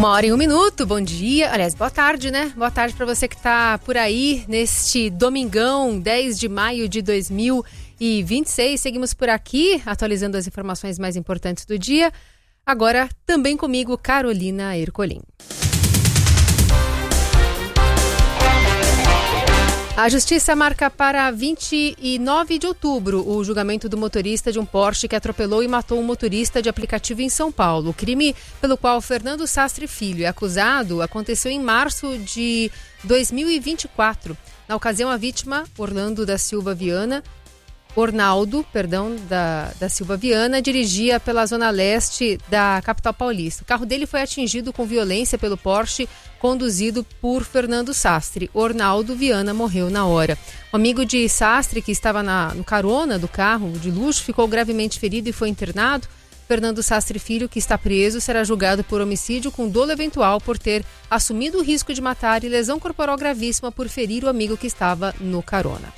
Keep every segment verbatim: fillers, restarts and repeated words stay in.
Uma hora e um minuto, bom dia, aliás, boa tarde, né? Boa tarde para você que está por aí neste domingão, dez de maio de dois mil e vinte e seis. Seguimos por aqui, atualizando as informações mais importantes do dia. Agora, também comigo, Carolina Ercolim. A Justiça marca para vinte e nove de outubro o julgamento do motorista de um Porsche que atropelou e matou um motorista de aplicativo em São Paulo. O crime pelo qual Fernando Sastre Filho é acusado aconteceu em março de dois mil e vinte e quatro. Na ocasião, a vítima, Orlando da Silva Viana, Ornaldo, perdão, da, da Silva Viana, dirigia pela zona leste da capital paulista. O carro dele foi atingido com violência pelo Porsche conduzido por Fernando Sastre. Ornaldo Viana morreu na hora. O amigo de Sastre, que estava na, no carona do carro de luxo, ficou gravemente ferido e foi internado. Fernando Sastre Filho, que está preso, será julgado por homicídio com dolo eventual por ter assumido o risco de matar e lesão corporal gravíssima por ferir o amigo que estava no carona.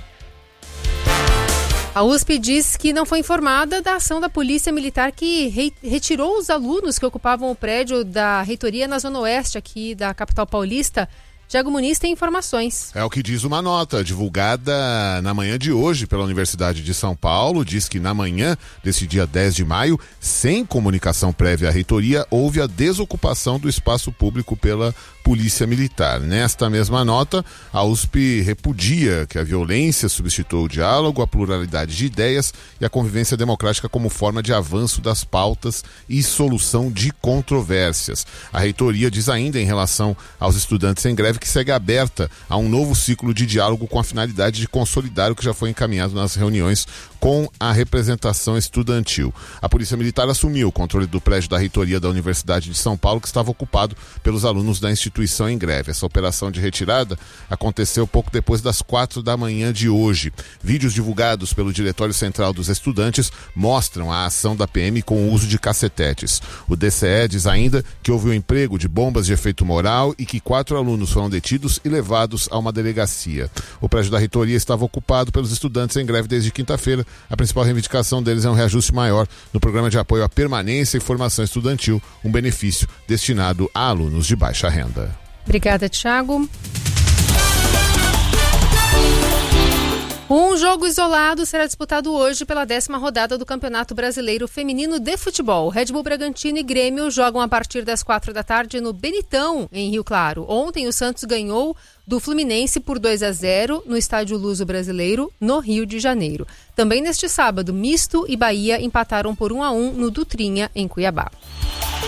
A U S P diz que não foi informada da ação da Polícia Militar que re- retirou os alunos que ocupavam o prédio da reitoria na Zona Oeste aqui da capital paulista. Tiago Muniz tem informações. É o que diz uma nota divulgada na manhã de hoje pela Universidade de São Paulo. Diz que na manhã desse dia dez de maio, sem comunicação prévia à reitoria, houve a desocupação do espaço público pela Polícia Militar. Nesta mesma nota, a U S P repudia que a violência substituiu o diálogo, a pluralidade de ideias e a convivência democrática como forma de avanço das pautas e solução de controvérsias. A reitoria diz ainda em relação aos estudantes em greve que segue aberta a um novo ciclo de diálogo com a finalidade de consolidar o que já foi encaminhado nas reuniões com a representação estudantil. A Polícia Militar assumiu o controle do prédio da reitoria da Universidade de São Paulo, que estava ocupado pelos alunos da instituição em greve. Essa operação de retirada aconteceu pouco depois das quatro da manhã de hoje. Vídeos divulgados pelo Diretório Central dos Estudantes mostram a ação da P M com o uso de cacetetes. O D C E diz ainda que houve o emprego de bombas de efeito moral e que quatro alunos foram detidos e levados a uma delegacia. O prédio da reitoria estava ocupado pelos estudantes em greve desde quinta-feira. A principal reivindicação deles é um reajuste maior no programa de apoio à permanência e formação estudantil, um benefício destinado a alunos de baixa renda. Obrigada, Thiago. Um jogo isolado será disputado hoje pela décima rodada do Campeonato Brasileiro Feminino de Futebol. Red Bull Bragantino e Grêmio jogam a partir das quatro da tarde no Benitão, em Rio Claro. Ontem o Santos ganhou do Fluminense por dois a zero no Estádio Luso Brasileiro, no Rio de Janeiro. Também neste sábado, Misto e Bahia empataram por um a um no Dutrinha, em Cuiabá.